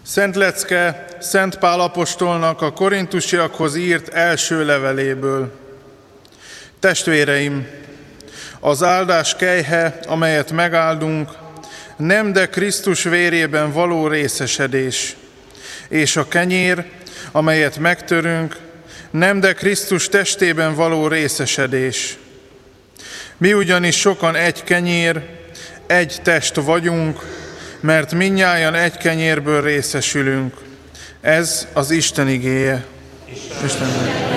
Szent lecke Szent Pál apostolnak a korintusiakhoz írt első leveléből. Testvéreim, az áldás kelyhe, amelyet megáldunk, nem de Krisztus vérében való részesedés, és a kenyér, amelyet megtörünk, nem de Krisztus testében való részesedés. Mi ugyanis sokan egy kenyér, egy test vagyunk, mert mindnyájan egy kenyérből részesülünk. Ez az Isten igéje. Isten.